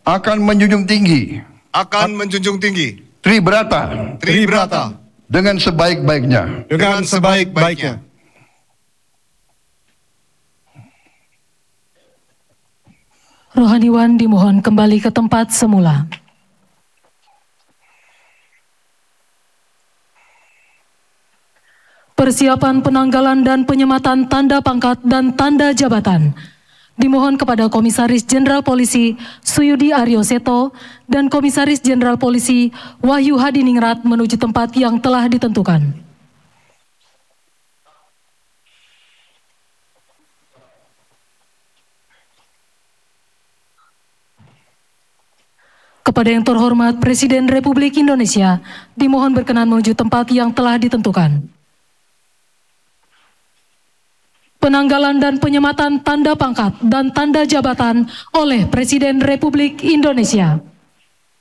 akan menjunjung tinggi Tribrata dengan sebaik-baiknya. Rohaniwan dimohon kembali ke tempat semula. Persiapan penanggalan dan penyematan tanda pangkat dan tanda jabatan dimohon kepada Komisaris Jenderal Polisi Suyudi Aryo Seto dan Komisaris Jenderal Polisi Wahyu Hadiningrat menuju tempat yang telah ditentukan. Kepada yang terhormat Presiden Republik Indonesia, dimohon berkenan menuju tempat yang telah ditentukan. Penanggalan dan penyematan tanda pangkat dan tanda jabatan oleh Presiden Republik Indonesia.